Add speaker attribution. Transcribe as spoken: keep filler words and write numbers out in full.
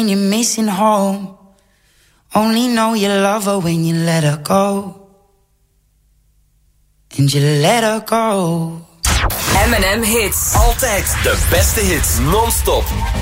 Speaker 1: you're missing home. Only know you love her when you let her go. And you let her go.
Speaker 2: M en M Hits.
Speaker 3: Altijd de beste hits, non-stop.